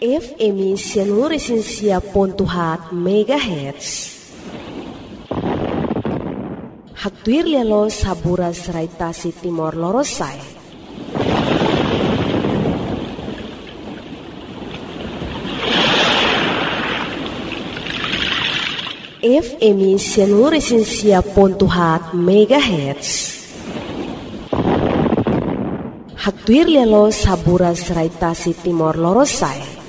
FM Sianuresinsia Pontuhat Megahertz. Hatuir lelo sabura seraitasi Timor Lorosai. FM Sianuresinsia Pontuhat Megahertz. Hatuir lelo sabura seraitasi Timor Lorosai.